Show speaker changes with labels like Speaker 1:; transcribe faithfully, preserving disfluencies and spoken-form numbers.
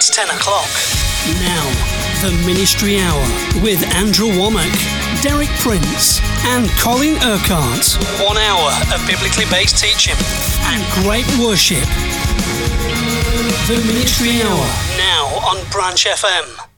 Speaker 1: It's ten o'clock. Now, the Ministry Hour with Andrew Womack, Derek Prince and Colin Urquhart. One hour of biblically based teaching and great worship. The Ministry Hour, now on Branch F M.